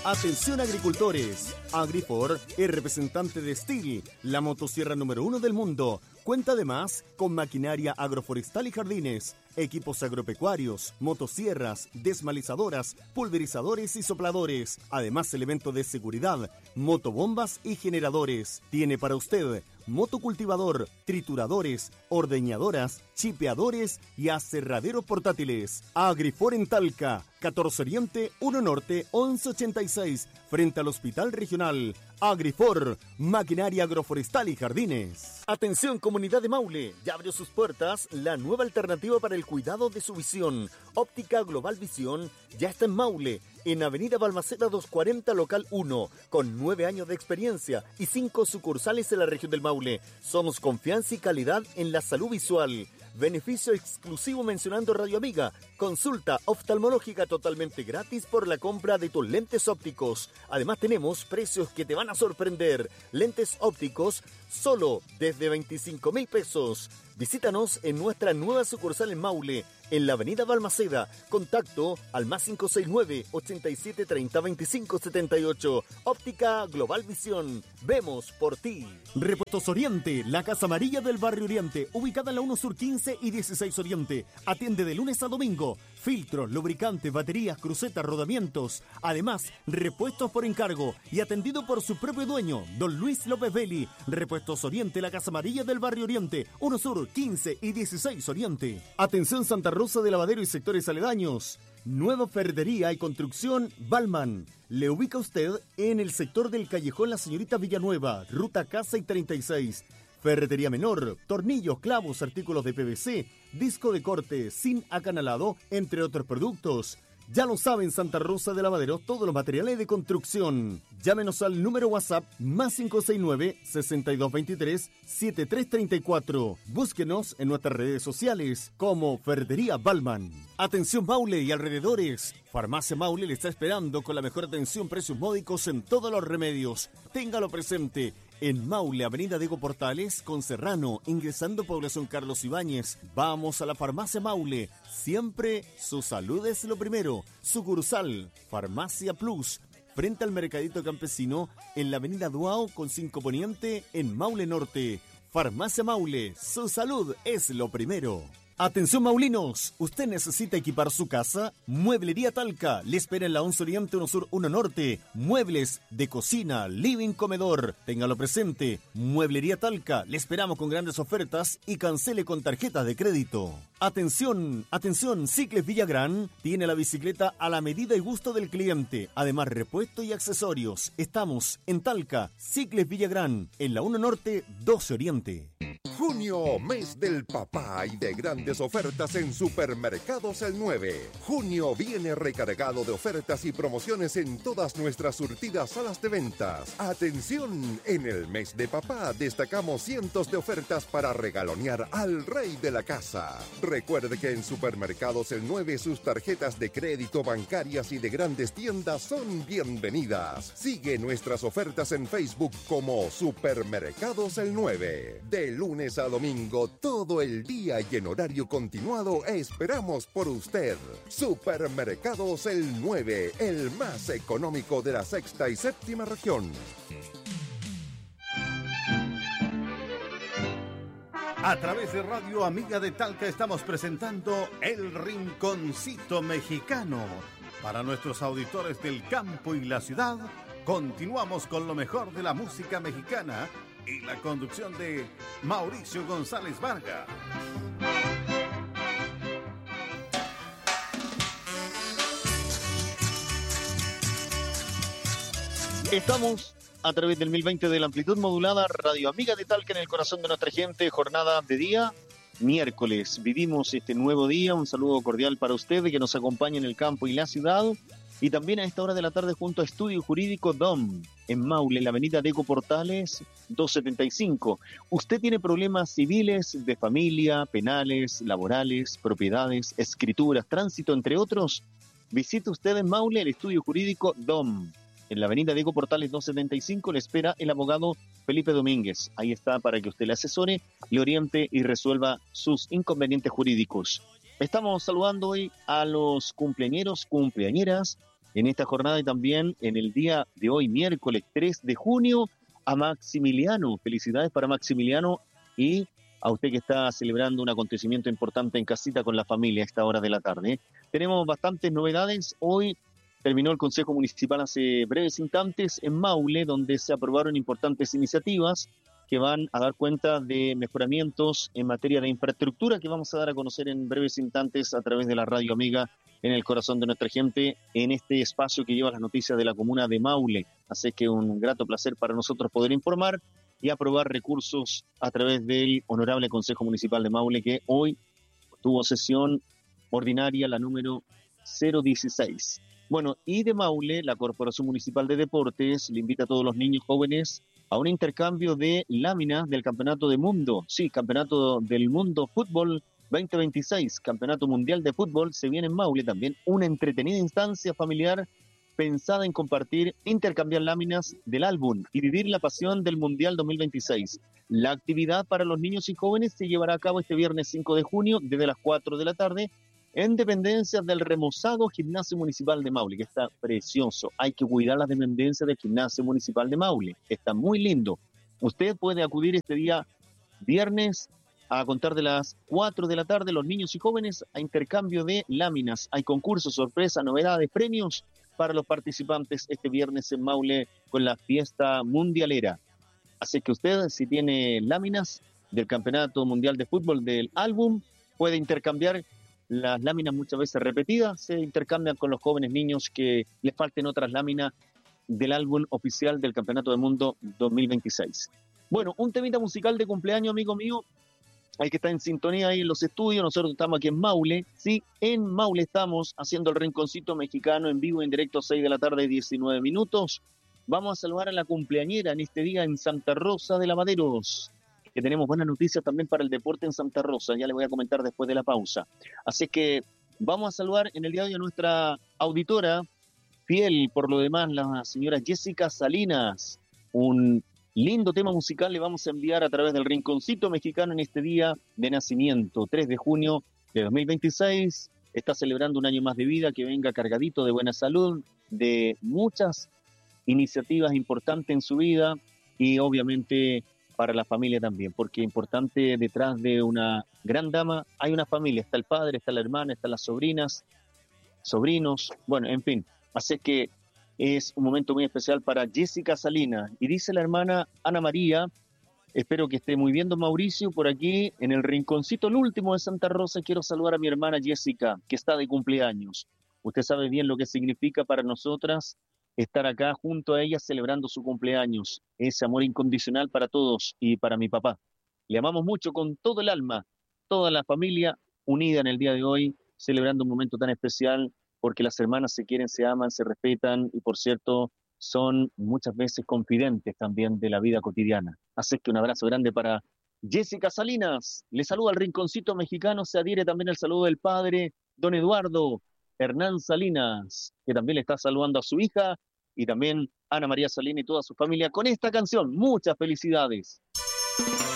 Atención agricultores, Agrifor es representante de Stihl, la motosierra número 1 del mundo. Cuenta además con maquinaria agroforestal y jardines, equipos agropecuarios, motosierras, desmalizadoras, pulverizadores y sopladores. Además, elementos de seguridad, motobombas y generadores. Tiene para usted motocultivador, trituradores, ordeñadoras, chipeadores y aserraderos portátiles. Agrifor en Talca, 14 Oriente, 1 Norte, 1186, frente al Hospital Regional. Agrifor, maquinaria agroforestal y jardines. Atención comunidad de Maule, ya abrió sus puertas la nueva alternativa para el cuidado de su visión. Óptica Global Visión ya está en Maule, en Avenida Balmaceda 240, local 1, con 9 años de experiencia y 5 sucursales en la región del Maule. Somos confianza y calidad en la salud visual. Beneficio exclusivo mencionando Radio Amiga. Consulta oftalmológica totalmente gratis por la compra de tus lentes ópticos. Además tenemos precios que te van a sorprender. Lentes ópticos solo desde 25.000 pesos. Visítanos en nuestra nueva sucursal en Maule, en la avenida Balmaceda. Contacto al más 569-8730-2578. Óptica Global Visión. Vemos por ti. Repuestos Oriente, la Casa Amarilla del Barrio Oriente, ubicada en la 1 Sur 15 y 16 Oriente. Atiende de lunes a domingo. Filtros, lubricantes, baterías, crucetas, rodamientos. Además, repuestos por encargo y atendido por su propio dueño, don Luis López Belli. Repuestos Oriente, la Casa Amarilla del Barrio Oriente, 1 Sur 15 y 16 Oriente. Atención Santa Rosa de Lavadero y sectores aledaños. Nueva ferretería y construcción Balman. Le ubica usted en el sector del Callejón La Señorita Villanueva, ruta Casa y 36. Ferretería menor, tornillos, clavos, artículos de PVC, disco de corte, zinc acanalado, entre otros productos. Ya lo saben, Santa Rosa de Lavadero, todos los materiales de construcción. Llámenos al número WhatsApp más 569-6223-7334. Búsquenos en nuestras redes sociales como Ferretería Balman. Atención Maule y alrededores. Farmacia Maule le está esperando con la mejor atención, precios módicos en todos los remedios. Téngalo presente. En Maule, Avenida Diego Portales, con Serrano, ingresando Población Carlos Ibáñez. Vamos a la Farmacia Maule. Siempre su salud es lo primero. Sucursal, Farmacia Plus, frente al Mercadito Campesino, en la Avenida Duao con 5 Poniente, en Maule Norte. Farmacia Maule, su salud es lo primero. Atención maulinos, ¿usted necesita equipar su casa? Mueblería Talca le espera en la 11 Oriente, 1 Sur, 1 Norte. Muebles de cocina, living, comedor. Téngalo presente. Mueblería Talca, le esperamos con grandes ofertas y cancele con tarjetas de crédito. Atención, atención, Cicles Villagrán tiene la bicicleta a la medida y gusto del cliente. Además, repuesto y accesorios. Estamos en Talca, Cicles Villagrán, en la 1 Norte, 12 Oriente. Junio, mes del papá y de grandes ofertas en Supermercados El 9. Junio viene recargado de ofertas y promociones en todas nuestras surtidas salas de ventas. Atención, en el mes de papá destacamos cientos de ofertas para regalonear al rey de la casa. Recuerde que en Supermercados El 9 sus tarjetas de crédito, bancarias y de grandes tiendas son bienvenidas. Sigue nuestras ofertas en Facebook como Supermercados El 9. De lunes a domingo, todo el día y en horario continuado, esperamos por usted. Supermercados El 9, el más económico de la sexta y séptima región. A través de Radio Amiga de Talca estamos presentando El Rinconcito Mexicano. Para nuestros auditores del campo y la ciudad, continuamos con lo mejor de la música mexicana y la conducción de Mauricio González Vargas. Estamos a través del 1020 de la amplitud modulada, Radio Amiga de Talca en el corazón de nuestra gente, jornada de día, miércoles. Vivimos este nuevo día, un saludo cordial para ustedes que nos acompañan en el campo y la ciudad. Y también a esta hora de la tarde junto a Estudio Jurídico DOM, en Maule, en la avenida Diego Portales 275. Usted tiene problemas civiles, de familia, penales, laborales, propiedades, escrituras, tránsito, entre otros. Visite usted en Maule el Estudio Jurídico DOM. En la avenida Diego Portales 275 le espera el abogado Felipe Domínguez. Ahí está para que usted le asesore, le oriente y resuelva sus inconvenientes jurídicos. Estamos saludando hoy a los cumpleañeros, cumpleañeras, en esta jornada y también en el día de hoy, miércoles 3 de junio, a Maximiliano. Felicidades para Maximiliano y a usted que está celebrando un acontecimiento importante en casita con la familia a esta hora de la tarde. Tenemos bastantes novedades. Hoy terminó el Consejo Municipal hace breves instantes en Maule, donde se aprobaron importantes iniciativas que van a dar cuenta de mejoramientos en materia de infraestructura que vamos a dar a conocer en breves instantes a través de la Radio Amiga en el corazón de nuestra gente, en este espacio que lleva las noticias de la comuna de Maule. Así que un grato placer para nosotros poder informar y aprobar recursos a través del Honorable Consejo Municipal de Maule, que hoy tuvo sesión ordinaria, la número 016. Bueno, y de Maule, la Corporación Municipal de Deportes le invita a todos los niños jóvenes a un intercambio de láminas del Campeonato del Mundo. Sí, Campeonato del Mundo Fútbol 2026, Campeonato Mundial de Fútbol, se viene en Maule también, una entretenida instancia familiar pensada en compartir, intercambiar láminas del álbum y vivir la pasión del Mundial 2026. La actividad para los niños y jóvenes se llevará a cabo este viernes 5 de junio desde las 4 de la tarde en dependencias del remozado Gimnasio Municipal de Maule, que está precioso. Hay que cuidar las dependencias del Gimnasio Municipal de Maule, está muy lindo. Usted puede acudir este día viernes a contar de las 4 de la tarde, los niños y jóvenes, a intercambio de láminas. Hay concursos, sorpresas, novedades, premios para los participantes este viernes en Maule con la fiesta mundialera. Así que usted, si tiene láminas del Campeonato Mundial de Fútbol del álbum, puede intercambiar las láminas muchas veces repetidas, se intercambian con los jóvenes niños que les falten otras láminas del álbum oficial del Campeonato del Mundo 2026. Bueno, un temita musical de cumpleaños, amigo mío, hay que estar en sintonía ahí en los estudios. Nosotros estamos aquí en Maule, sí, en Maule estamos haciendo el Rinconcito Mexicano en vivo, en directo, 6 de la tarde, 19 minutos. Vamos a saludar a la cumpleañera en este día en Santa Rosa de Lavaderos, que tenemos buenas noticias también para el deporte en Santa Rosa, ya le voy a comentar después de la pausa. Así que vamos a saludar en el día de hoy a nuestra auditora fiel, por lo demás, la señora Jessica Salinas. Un lindo tema musical le vamos a enviar a través del Rinconcito Mexicano en este día de nacimiento, 3 de junio de 2026. Está celebrando un año más de vida, que venga cargadito de buena salud, de muchas iniciativas importantes en su vida y obviamente para la familia también, porque importante detrás de una gran dama hay una familia, está el padre, está la hermana, están las sobrinas, sobrinos, bueno, en fin. Así que es un momento muy especial para Jessica Salinas. Y dice la hermana Ana María, espero que esté muy bien, don Mauricio, por aquí en el Rinconcito, el último de Santa Rosa. Quiero saludar a mi hermana Jessica, que está de cumpleaños. Usted sabe bien lo que significa para nosotras estar acá junto a ella celebrando su cumpleaños. Ese amor incondicional para todos y para mi papá. Le amamos mucho con todo el alma, toda la familia unida en el día de hoy, celebrando un momento tan especial, porque las hermanas se quieren, se aman, se respetan y, por cierto, son muchas veces confidentes también de la vida cotidiana. Así que un abrazo grande para Jessica Salinas. Le saluda al Rinconcito Mexicano, se adhiere también el saludo del padre, don Eduardo Hernán Salinas, que también le está saludando a su hija, y también Ana María Salinas y toda su familia con esta canción. Muchas felicidades.